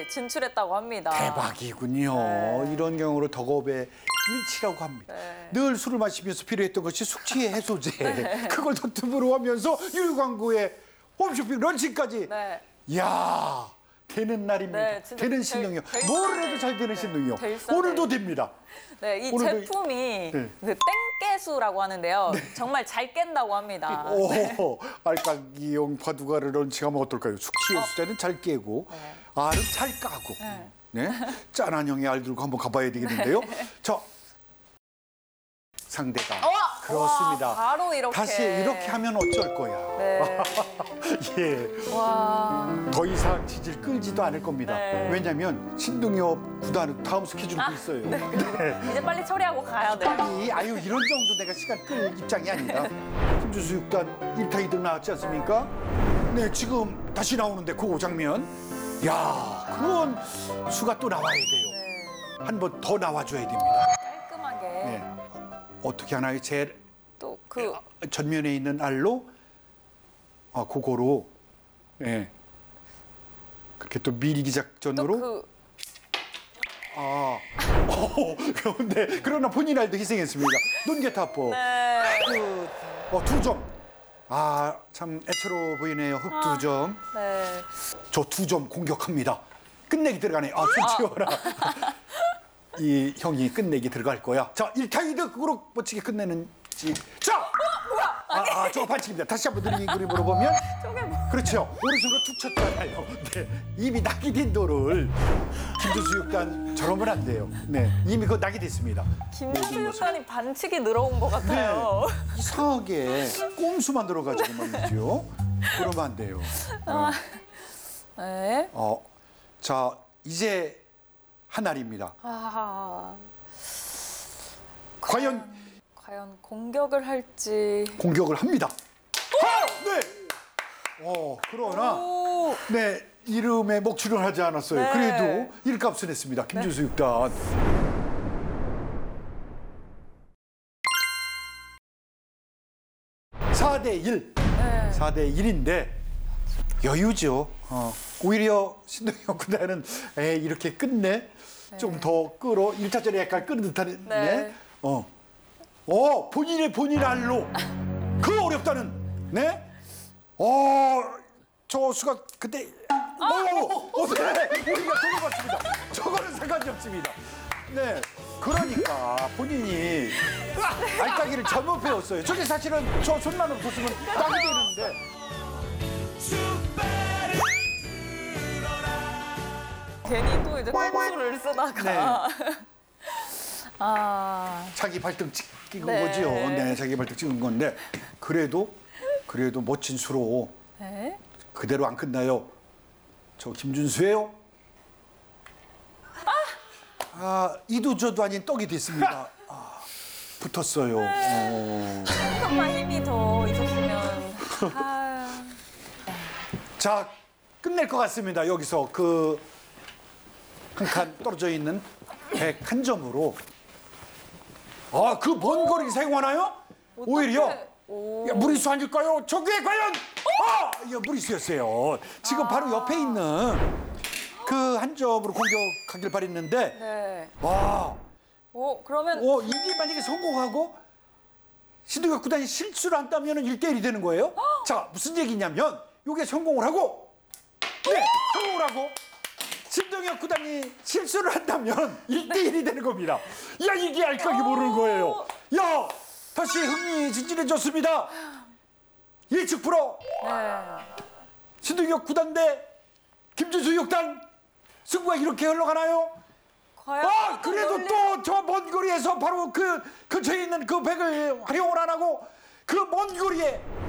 진출했다고 합니다. 대박이군요. 네. 이런 경우를 덕업의 일치라고 합니다. 네. 늘 술을 마시면서 필요했던 것이 숙취 해소제. 그걸 덧입으로 하면서 유료 광고에 홈쇼핑 런칭까지. 네. 이야, 되는 날입니다. 네, 진짜 되는 신동이요. 뭘 해도 잘 되는 신동이요. 될싸 오늘도 됩니다. 네, 이 오늘도 제품이 네. 그 땡깨수라고 하는데요. 정말 잘 깬다고 합니다. 오, 알까기용 바둑알을 런칭하면 어떨까요? 숙취 해소제는 잘 깨고 알은 잘 까고. 네. 짠한 형의 알 들고 한번 가봐야 되겠는데요. 자, 상대가 그렇습니다. 와, 바로 이렇게. 다시 이렇게 하면 어쩔 거야. 네. 예. 와. 더 이상 지질 끌지도 않을 겁니다. 네. 왜냐면 신동엽 구단 다음 스케줄도 있어요. 네. 이제 빨리 처리하고 가야 돼요. 아유 이런 정도 내가 시간 끌 입장이 아니다. 김준수 6단 1타 2등 나왔지 않습니까? 네, 지금 다시 나오는데 그 장면. 야, 그건 수가 또 나와야 돼요. 네. 한 번 더 나와줘야 됩니다. 깔끔하게. 네. 어떻게 하나요? 제 또 그 전면에 있는 알로 그거로 그렇게 또 밀기 작전으로 그런데 그러나 본인 알도 희생했습니다. 눈개타포 네. 두 점. 참 애처로 보이네요. 흑 두 점. 네. 저 두 점 공격합니다. 끝내기 들어가네. 손 치워라. 이 형이 끝내기 들어갈 거야. 자, 1타 2득 그거로 멋지게 끝내는지. 자! 뭐야? 저거 반칙입니다. 다시 한번 느린 그림으로 보면. 저게 뭐? 그렇죠. 오른손으로 툭 쳤잖아요. 네. 이미 낙이 된 돌을 김준수 6단 저러면 안 돼요. 네. 이미 그거 낙이 됐습니다. 김준수 육단이 반칙이 늘어온 것 같아요. 네. 이상하게 꼼수 만들어가지고 말이죠. 그러면 안 돼요. 네. 자, 이제 한 알입니다. 과연 공격을 할지. 공격을 합니다. 네. 그러나 네, 이름에 먹칠을 하지 않았어요. 네. 그래도 일값은 했습니다. 김준수 6단. 네. 4대1. 네. 4대1인데 여유죠. 오히려 신동엽 구단은 이렇게 끝내 좀 더 끌어 1차전에 약간 끄는 듯한 네. 본인 알로 그 어렵다는 네. 저 수가 그때 네. 우리가 저거 봤습니다. 저거는 상관이 없습니다. 네. 그러니까 본인이 알까기를 잘못 배웠어요. 저게 사실은 저 손만 없었으면 딱이 되는데. 괜히 또 이제 꼼수를 쓰다가. 자기 발등 찍은 네. 거지요. 네, 자기 발등 찍은 건데 그래도 멋진 수로 네. 그대로 안 끝나요. 저 김준수예요. 이도 저도 아닌 떡이 됐습니다. 붙었어요. 조금만 힘이 더 있었으면. 자, 끝낼 것 같습니다. 여기서 그 한 칸 떨어져 있는 101점으로. 그 먼 거리 사용하나요? 오히려 오. 야, 무리수 아닐까요? 저게 과연 이거 무리수였어요. 지금 바로 옆에 있는 그 한 점으로 공격하길 바랬는데 네. 그러면 이게 만약에 성공하고 신동엽 구단이 실수를 한다면 1대1이 되는 거예요. 자, 무슨 얘기냐면 이게 성공을 하고 성공을 하고 신동엽 구단이 실수를 한다면 1대1이 되는 겁니다. 야, 이게 알까기 모르는 거예요. 야, 다시 흥미진진해졌습니다. 예측 프로. 신동엽 구단 대 김준수 6단 승부가 이렇게 흘러가나요? 과연 그래도 또 저 먼 거리에서 바로 그 근처에 있는 그 백을 활용을 안 하고 그 먼 거리에